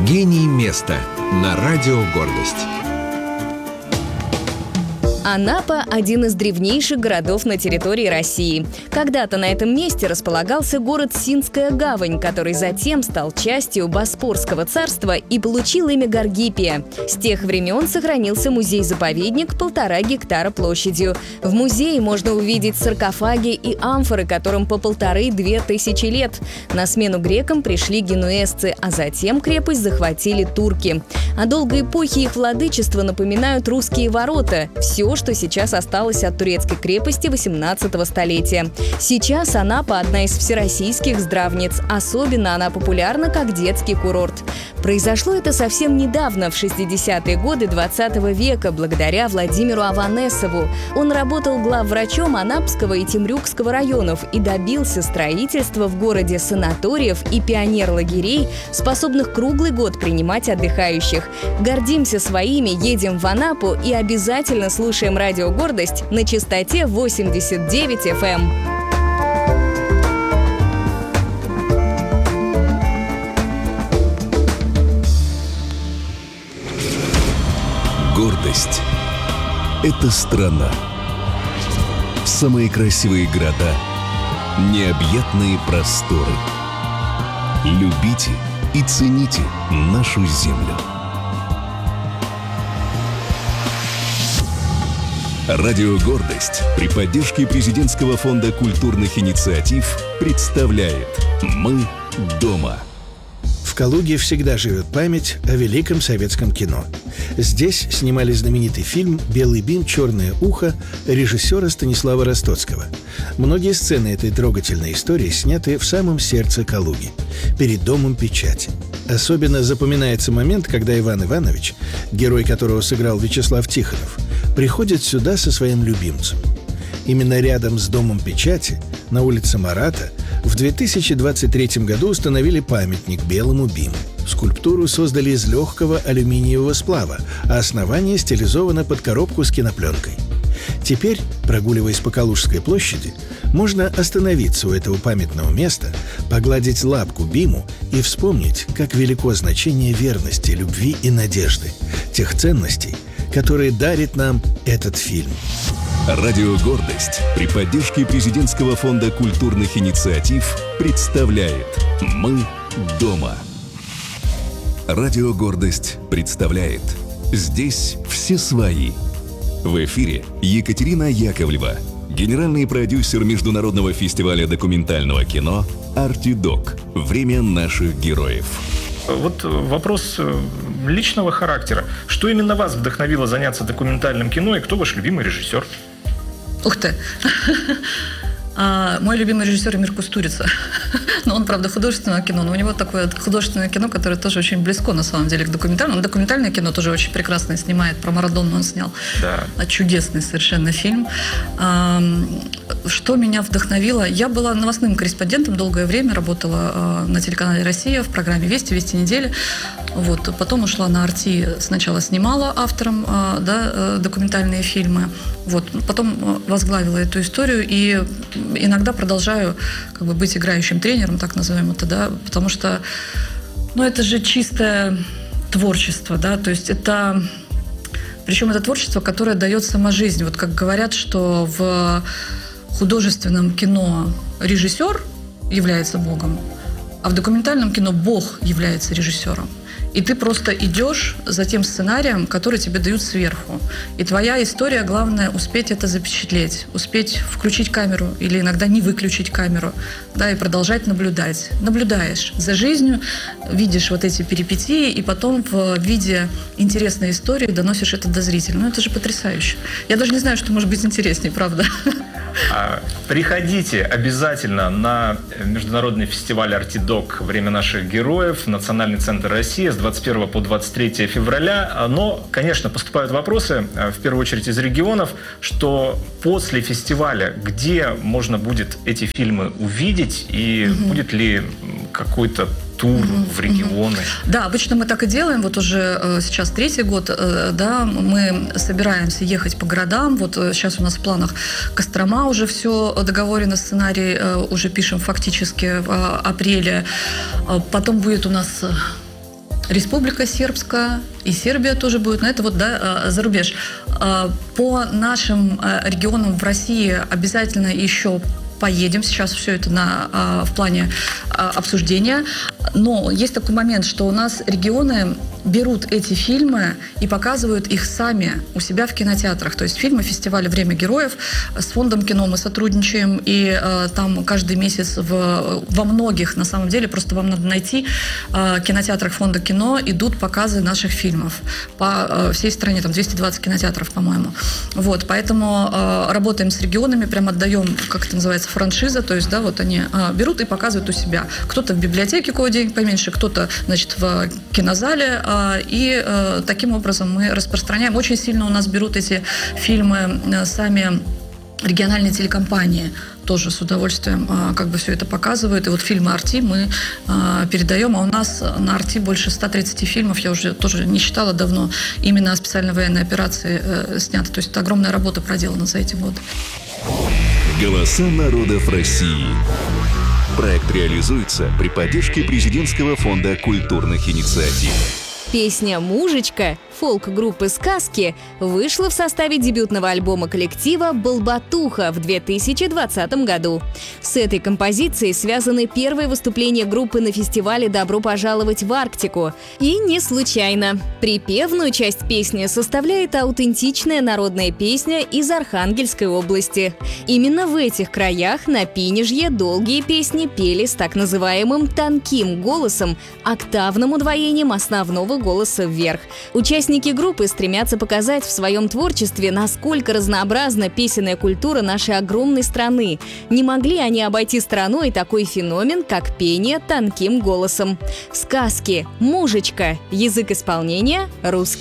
Гений места на радио «Гордость». Анапа – один из древнейших городов на территории России. Когда-то на этом месте располагался город Синская гавань, который затем стал частью Боспорского царства и получил имя Гаргипия. С тех времен сохранился музей-заповедник 1,5 гектара площадью. В музее можно увидеть саркофаги и амфоры, которым по 1500–2000 лет. На смену грекам пришли генуэзцы, а затем крепость захватили турки. О долгой эпохе их владычества напоминают русские ворота – все, что сейчас осталось от турецкой крепости 18 столетия. Сейчас Анапа – одна из всероссийских здравниц. Особенно она популярна как детский курорт. Произошло это совсем недавно, в 60-е годы 20 века, благодаря Владимиру Аванесову. Он работал главврачом Анапского и Темрюкского районов и добился строительства в городе санаториев и пионер-лагерей, способных круглый год принимать отдыхающих. Гордимся своими, едем в Анапу и обязательно слушаем радио «Гордость» на частоте 89 FM. Гордость – это страна. Самые красивые города, необъятные просторы. Любите и цените нашу землю. Радио «Гордость» при поддержке Президентского фонда культурных инициатив представляет «Мы дома». В Калуге всегда живет память о великом советском кино. Здесь снимали знаменитый фильм «Белый бим, черное ухо» режиссера Станислава Ростоцкого. Многие сцены этой трогательной истории сняты в самом сердце Калуги, перед Домом печати. Особенно запоминается момент, когда Иван Иванович, герой которого сыграл Вячеслав Тихонов, приходит сюда со своим любимцем. Именно рядом с Домом печати, на улице Марата, в 2023 году установили памятник Белому биму. Скульптуру создали из легкого алюминиевого сплава, а основание стилизовано под коробку с кинопленкой. Теперь, прогуливаясь по Калужской площади, можно остановиться у этого памятного места, погладить лапку биму и вспомнить, как велико значение верности, любви и надежды, тех ценностей, которые дарит нам этот фильм. Радио «Гордость» при поддержке Президентского фонда культурных инициатив представляет «Мы дома». Радио «Гордость» представляет «Здесь все свои». В эфире Екатерина Яковлева, генеральный продюсер международного фестиваля документального кино «Артидок. Время наших героев». Вот вопрос личного характера. Что именно вас вдохновило заняться документальным кино и кто ваш любимый режиссер? Ух ты! Мой любимый режиссер Эмир Кустурица. Но он, правда, художественное кино, но у него такое художественное кино, которое тоже очень близко, на самом деле, к документальному. Документальное кино тоже очень прекрасно снимает. Про Марадону он снял. Да. Чудесный совершенно фильм. Что меня вдохновило? Я была новостным корреспондентом, долгое время работала на телеканале «Россия» в программе «Вести», «Вести недели». Вот. Потом ушла на «Арти», сначала снимала автором документальные фильмы. Вот. Потом возглавила эту историю и иногда продолжаю быть играющим тренером, так назовем это, да, потому что, это же чистое творчество, да, то есть это, причем это творчество, которое дает сама жизнь. Вот как говорят, что в художественном кино режиссер является Богом, а в документальном кино Бог является режиссером. И ты просто идешь за тем сценарием, который тебе дают сверху. И твоя история, главное, успеть это запечатлеть, успеть включить камеру или иногда не выключить камеру, да, и продолжать наблюдать. Наблюдаешь за жизнью, видишь вот эти перипетии, и потом в виде интересной истории доносишь это до зрителя. Это же потрясающе. Я даже не знаю, что может быть интереснее, правда. Приходите обязательно на международный фестиваль «Артидок. Время наших героев», Национальный центр России с 21 по 23 февраля. Но, конечно, поступают вопросы, в первую очередь из регионов, что после фестиваля, где можно будет эти фильмы увидеть и будет ли какой-то тур в регионы. Да, обычно мы так и делаем. Вот уже сейчас 3-й год, да, мы собираемся ехать по городам. Вот сейчас у нас в планах Кострома, уже все договорено, сценарий уже пишем фактически в апреле. Потом будет у нас Республика Сербская и Сербия тоже будет, но это вот, да, за рубеж. По нашим регионам в России обязательно еще поедем. Сейчас все это в плане обсуждения. Но есть такой момент, что у нас регионы берут эти фильмы и показывают их сами у себя в кинотеатрах. То есть фильмы фестиваля «Время героев», с фондом кино мы сотрудничаем, и там каждый месяц во многих, на самом деле, просто вам надо найти, кинотеатрах фонда кино идут показы наших фильмов по всей стране, там 220 кинотеатров, по-моему. Вот, поэтому работаем с регионами, прям отдаем, как это называется, франшиза, то есть, да, вот они берут и показывают у себя. Кто-то в библиотеке, у кого денег поменьше, кто-то, значит, в кинозале, и таким образом мы распространяем. Очень сильно у нас берут эти фильмы сами региональные телекомпании, тоже с удовольствием как бы все это показывают. И вот фильмы «Арти» мы передаем, а у нас на «Арти» больше 130 фильмов, я уже тоже не считала давно, именно о специальной военной операции снято. То есть это огромная работа проделана за эти годы. «Голоса народов России». Проект реализуется при поддержке Президентского фонда культурных инициатив. Песня «Мужечка» фолк-группы «Сказки» вышла в составе дебютного альбома коллектива «Болбатуха» в 2020 году. С этой композицией связаны первые выступления группы на фестивале «Добро пожаловать в Арктику». И не случайно. Припевную часть песни составляет аутентичная народная песня из Архангельской области. Именно в этих краях на Пинежье долгие песни пели с так называемым тонким голосом, октавным удвоением основного голоса вверх. Участники группы стремятся показать в своем творчестве, насколько разнообразна песенная культура нашей огромной страны. Не могли они обойти стороной такой феномен, как пение тонким голосом. «Сказки», «Мужечка», язык исполнения – русский.